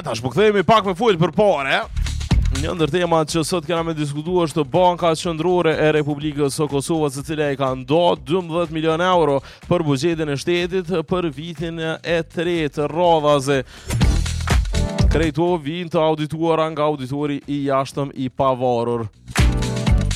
tash po kthehemi pak me fol për parë. Një ndër temat që sot kena me diskutuar është Banka Qendrore e Republikës së Kosovës, e cila i ka ndodhur 12 milion euro për buxhetin e shtetit për vitin e tretë radhaze. Krejto vijnë të audituara nga auditori i jashtëm i pavarur.